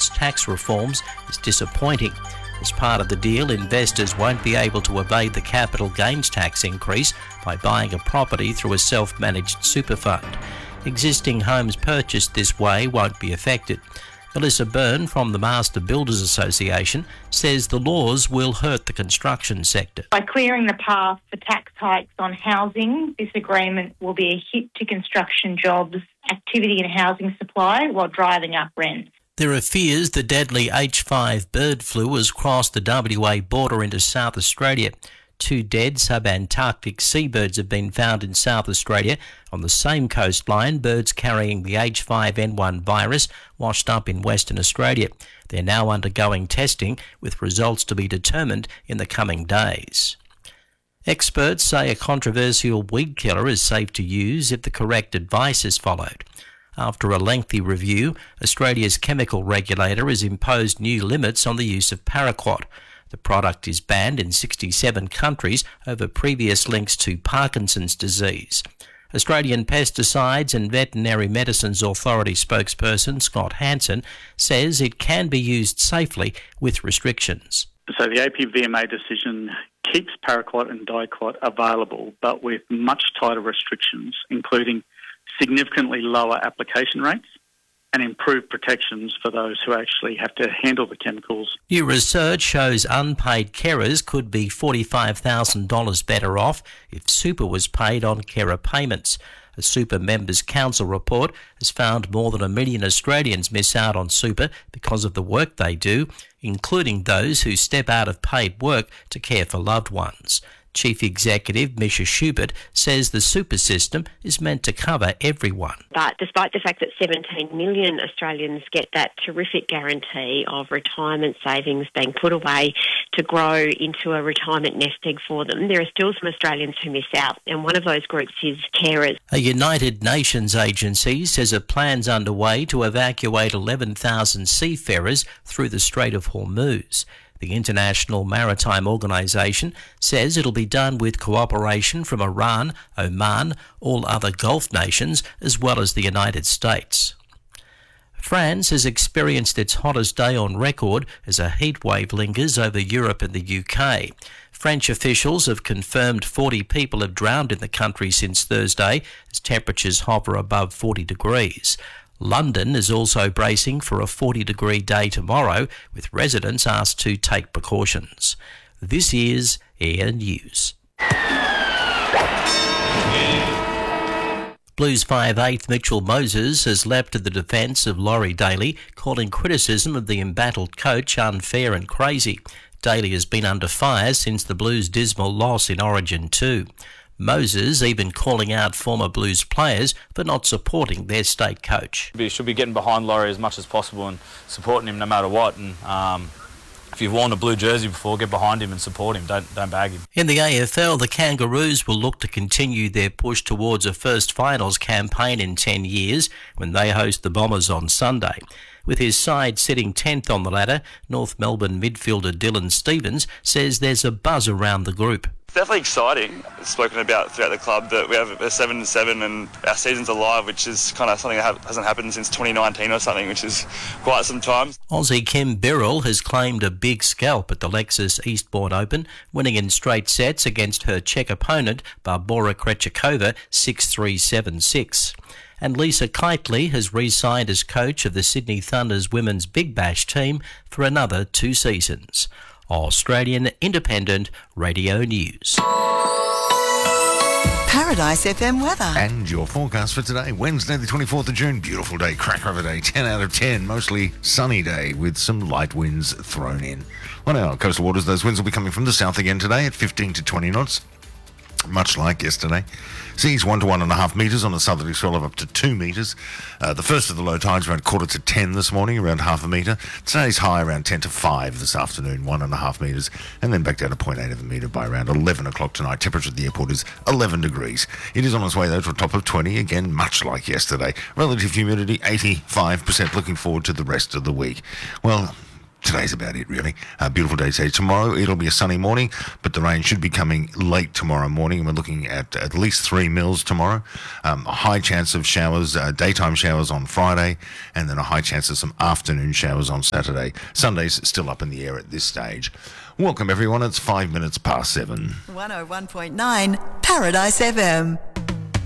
government's tax reforms is disappointing. As part of the deal, investors won't be able to evade the capital gains tax increase by buying a property through a self-managed super fund. Existing homes purchased this way won't be affected. Melissa Byrne from the Master Builders Association says the laws will hurt the construction sector. By clearing the path for tax hikes on housing, this agreement will be a hit to construction jobs, activity and housing supply while driving up rents. There are fears the deadly H5 bird flu has crossed the WA border into South Australia. 2 dead subantarctic seabirds have been found in South Australia. On the same coastline, birds carrying the H5N1 virus washed up in Western Australia. They're now undergoing testing, with results to be determined in the coming days. Experts say a controversial weed killer is safe to use if the correct advice is followed. After a lengthy review, Australia's chemical regulator has imposed new limits on the use of paraquat. The product is banned in 67 countries over previous links to Parkinson's disease. Australian Pesticides and Veterinary Medicines Authority spokesperson Scott Hansen says it can be used safely with restrictions. So the APVMA decision keeps paraquat and diquat available, but with much tighter restrictions, including significantly lower application rates and improved protections for those who actually have to handle the chemicals. New research shows unpaid carers could be $45,000 better off if super was paid on carer payments. A Super Members Council report has found more than 1 million Australians miss out on super because of the work they do, including those who step out of paid work to care for loved ones. Chief Executive Misha Schubert says the super system is meant to cover everyone. But despite the fact that 17 million Australians get that terrific guarantee of retirement savings being put away to grow into a retirement nest egg for them, there are still some Australians who miss out, and one of those groups is carers. A United Nations agency says a plan's underway to evacuate 11,000 seafarers through the Strait of Hormuz. The International Maritime Organisation says it'll be done with cooperation from Iran, Oman, all other Gulf nations, as well as the United States. France has experienced its hottest day on record as a heatwave lingers over Europe and the UK. French officials have confirmed 40 people have drowned in the country since Thursday as temperatures hover above 40 degrees. London is also bracing for a 40-degree day tomorrow, with residents asked to take precautions. This is Air News. Blues 5'8" Mitchell Moses has leapt to the defence of Laurie Daly, calling criticism of the embattled coach unfair and crazy. Daly has been under fire since the Blues' dismal loss in Origin 2. Moses even calling out former Blues players for not supporting their state coach. You should be getting behind Laurie as much as possible and supporting him no matter what. And if you've worn a blue jersey before, get behind him and support him. Don't bag him. In the AFL, the Kangaroos will look to continue their push towards a first finals campaign in 10 years when they host the Bombers on Sunday. With his side sitting 10th on the ladder, North Melbourne midfielder Dylan Stevens says there's a buzz around the group. It's definitely exciting. It's spoken about throughout the club that we have a 7-7 and our season's alive, which is kind of something that hasn't happened since 2019 or something, which is quite some time. Aussie Kim Birrell has claimed a big scalp at the Lexus Eastbourne Open, winning in straight sets against her Czech opponent Barbora Krejcikova 6-3, 7-6. And Lisa Keightley has re-signed as coach of the Sydney Thunder's Women's Big Bash team for another 2 seasons. Australian Independent Radio News. Paradise FM weather. And your forecast for today, Wednesday the 24th of June. Beautiful day, cracker of a day, 10 out of 10. Mostly sunny day with some light winds thrown in. On our coastal waters, those winds will be coming from the south again today at 15 to 20 knots. Much like yesterday. Seas 1 to 1.5 metres on a southerly swell of up to 2 metres. The first of the low tides around 9:45 this morning, around half a metre. Today's high around 10 to 5 this afternoon, 1.5 metres, and then back down to 0.8 of a metre by around 11 o'clock tonight. Temperature at the airport is 11 degrees. It is on its way, though, to a top of 20, again, much like yesterday. Relative humidity, 85%. Looking forward to the rest of the week. Well, today's about it, really. Beautiful day today. Tomorrow, it'll be a sunny morning, but the rain should be coming late tomorrow morning. And we're looking at least 3 mils tomorrow. A high chance of showers, daytime showers on Friday, and then a high chance of some afternoon showers on Saturday. Sunday's still up in the air at this stage. Welcome, everyone. It's 5 minutes past 7. 101.9 Paradise FM.